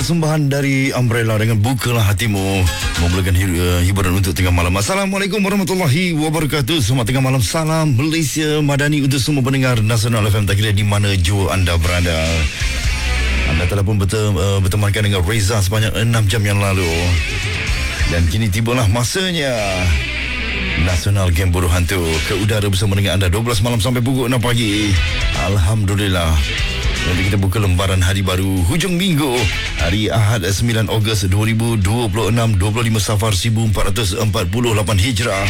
persembahan dari Umbrella dengan Bukalah Hatimu, memulakan hiburan untuk tengah malam. Assalamualaikum warahmatullahi wabarakatuh. Selamat tengah malam. Salam Malaysia Madani untuk semua pendengar Nasional FM, tak kira di mana jua anda berada. Anda telah pun bertemankan dengan Reza sepanjang 6 jam yang lalu. Dan kini tibalah masanya Nasional Game Buruh Hantu ke udara bersama dengan anda 12 malam sampai pukul 6 pagi. Alhamdulillah. Nanti kita buka lembaran hari baru hujung minggu, hari Ahad 9 Ogos 2026, 25 Safar 1448 Hijrah.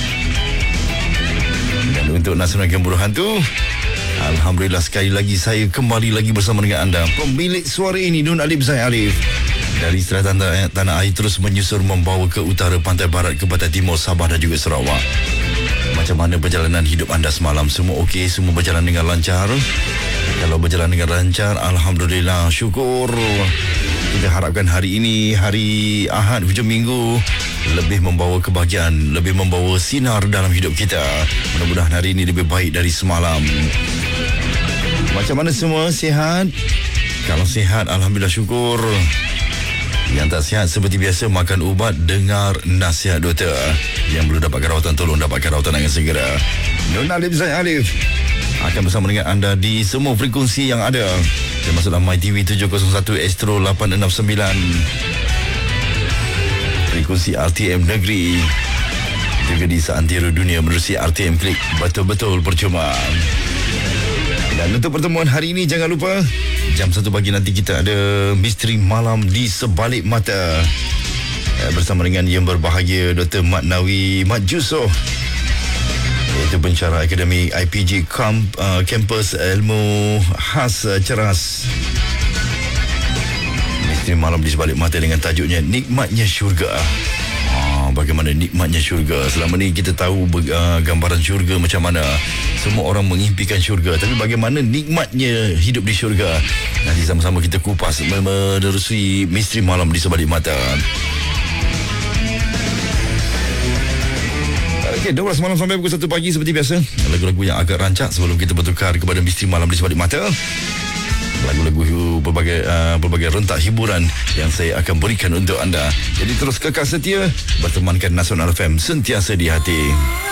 Dan untuk Nasional Game Buruh Hantu, alhamdulillah sekali lagi saya kembali lagi bersama dengan anda. Pemilik suara ini Nun Alif Zain Alif dari selatan tanah air terus menyusur membawa ke utara, pantai barat, ke pantai timur, Sabah dan juga Sarawak. Macam mana perjalanan hidup anda semalam? Semua okey? Semua berjalan dengan lancar? Kalau berjalan dengan lancar, alhamdulillah, syukur. Kita harapkan hari ini, hari Ahad hujung minggu, lebih membawa kebahagiaan, lebih membawa sinar dalam hidup kita. Mudah-mudahan hari ini lebih baik dari semalam. Macam mana semua? Sihat? Kalau sihat, alhamdulillah, syukur. Yang tak sihat seperti biasa, makan ubat, dengar nasihat doktor. Yang belum dapatkan rawatan, tolong dapatkan rawatan dengan segera. Nun Alif Zain Alif akan bersama dengan anda di semua frekuensi yang ada, termasuklah MyTV 701, Astro 869, frekuensi RTM Negeri, juga di seantero dunia menerusi RTM Klik. Betul-betul percuma. Dan untuk pertemuan hari ini, jangan lupa jam 1 pagi nanti kita ada Misteri Malam di Sebalik Mata bersama dengan yang berbahagia Dr. Mat Nawi Mat Jusoh, iaitu pensyarah akademik IPG Kampus Ilmu Khas Ceras. Misteri Malam di Sebalik Mata dengan tajuknya Nikmatnya Syurga. Bagaimana nikmatnya syurga? Selama ni kita tahu gambaran syurga macam mana. Semua orang mengimpikan syurga, tapi bagaimana nikmatnya hidup di syurga? Nanti sama-sama kita kupas menerusi Misteri Malam di Sebalik Mata. Okey, 12 malam sampai pukul 1 pagi seperti biasa. Lagu-lagu yang agak rancak sebelum kita bertukar kepada Misteri Malam di Sebalik Mata. Lagu-lagu berbagai rentak hiburan yang saya akan berikan untuk anda. Jadi terus kekal setia bertemankan Nasional FM, sentiasa di hati.